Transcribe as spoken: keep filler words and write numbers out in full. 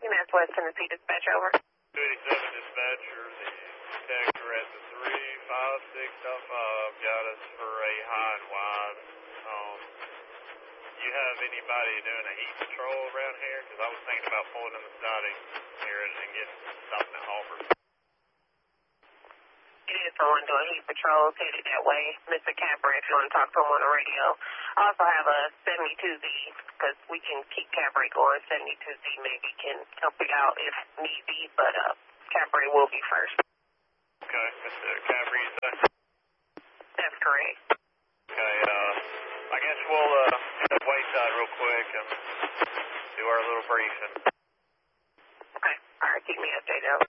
That's West Tennessee Dispatch, over. two eighty-seven Dispatcher, the detector at the three five six five got us for a high and wide. Um, do you have anybody doing a heat patrol around here? Because I was thinking about pulling in the siding here and getting stopping at Hoffer. It is someone doing heat patrols headed that way. Mister Capper, if you want to talk to him on the radio. I also have a seventy-two Z, because we can keep Capri going. seventy-two Z maybe can help you out if need be, but uh, Capri will be first. Okay, Mister Capri, you say? That's correct. Okay, uh, I guess we'll uh, hit up Wayside real quick and do our little briefing. Okay, all right, keep me updated.